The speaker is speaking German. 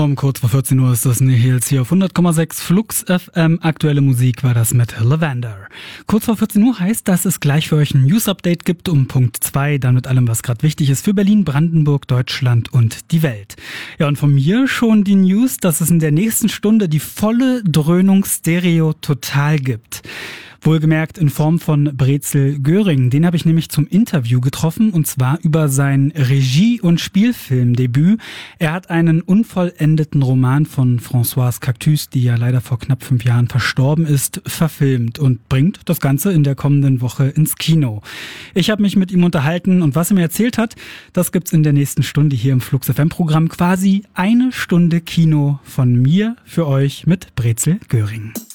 Kurz vor 14 Uhr ist das Nihils hier auf 100,6 Flux FM. Aktuelle Musik war das mit Lavender. Kurz vor 14 Uhr heißt, dass es gleich für euch ein News-Update gibt um Punkt 2, dann mit allem, was gerade wichtig ist für Berlin, Brandenburg, Deutschland und die Welt. Ja, und von mir schon die News, dass es in der nächsten Stunde die volle Dröhnung Stereo Total gibt. Wohlgemerkt in Form von Brezel Göring. Den habe ich nämlich zum Interview getroffen, und zwar über sein Regie- und Spielfilmdebüt. Er hat einen unvollendeten Roman von Françoise Cactus, die ja leider vor knapp 5 Jahren verstorben ist, verfilmt und bringt das Ganze in der kommenden Woche ins Kino. Ich habe mich mit ihm unterhalten, und was er mir erzählt hat, das gibt's in der nächsten Stunde hier im Flux FM-Programm. Quasi eine Stunde Kino von mir für euch mit Brezel Göring.